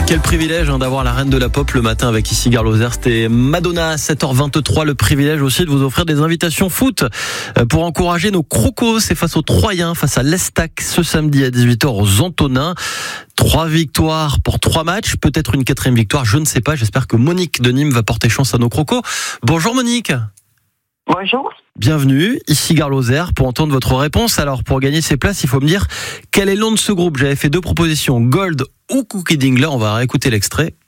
Quel privilège d'avoir la reine de la pop le matin avec ici Gare Lozère. C'était Madonna à 7h23. Le privilège aussi de vous offrir des invitations foot pour encourager nos crocos. C'est face aux Troyens, face à l'Estac ce samedi à 18h aux Antonins. 3 victoires pour 3 matchs, peut-être une 4e victoire, je ne sais pas. J'espère que Monique de Nîmes va porter chance à nos crocos. Bonjour Monique. Bonjour. Bienvenue, ici Gare Lozère pour entendre votre réponse. Alors pour gagner ces places, il faut me dire quel est le nom de ce groupe. J'avais fait 2 propositions, Gold ou Cookie Dingler. On va réécouter l'extrait.